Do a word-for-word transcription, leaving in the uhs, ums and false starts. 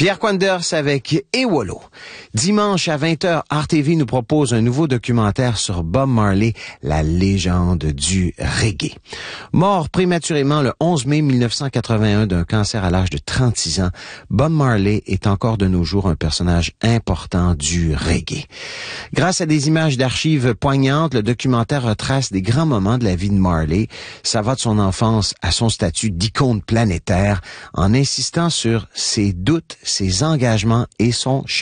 Pierre Quanders avec Ewolo. Dimanche à vingt heures, R T V nous propose un nouveau documentaire sur Bob Marley, la légende du reggae. Mort prématurément le onze mai mille neuf cent quatre-vingt-un d'un cancer à l'âge de trente-six ans, Bob Marley est encore de nos jours un personnage important du reggae. Grâce à des images d'archives poignantes, le documentaire retrace des grands moments de la vie de Marley. Ça va de son enfance à son statut d'icône planétaire, en insistant sur ses doutes, ses engagements et son